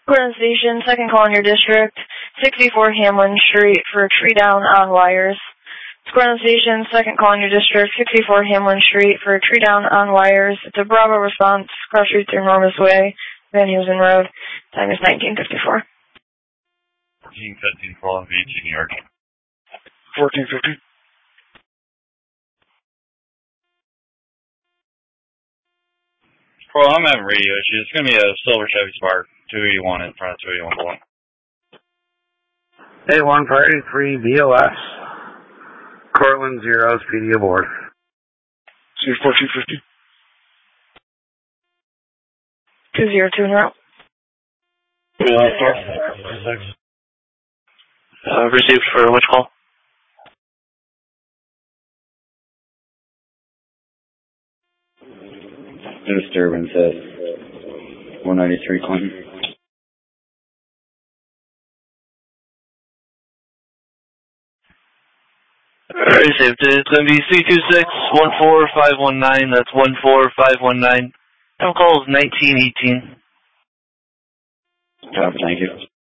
Gordon Station, second call in your district, 64 Hamlin Street for a tree down on wires. Gordon Station, second call in your district, 64 Hamlin Street for a tree down on wires. It's a Bravo response, cross street through Enormous Way, Van Heusen Road. Time is 1954. 1415 call in VG, New York. 1450. Well, I'm having radio issues. It's going to be a silver Chevy Spark, 281 in front of 281 below. 81 for 83 BOS. Cortland 0, speedy aboard. See 1450. 202 en route. Received for which call? Disturbance at 193 Clinton. Received. It's going to be 326-14519. That's 14519. Time call is 1918. Copy, thank you.